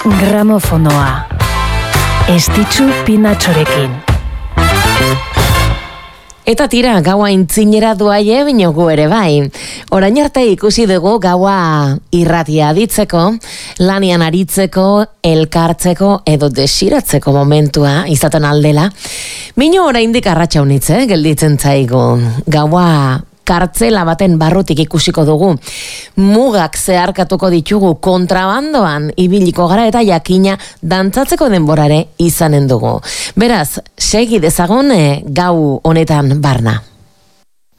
Gramofonoa. Estitxu Pinatxorekin. Eta tira, gaua intzinera duaie binogu ere bai. Orain arte ikusi dugu gaua irratia aditzeko, lanian aritzeko, elkartzeko edo desiratzeko momentua izaten aldela. Bino oraindik arratsaunitz, gelditzen zaigu. Gaua kartzela baten barrutik ikusiko dugu. Mugak zeharkatuko ditugu, kontrabandoan ibiliko gara eta jakina dantzatzeko denborare izanen dugu. Beraz, segi dezagun gau honetan barna.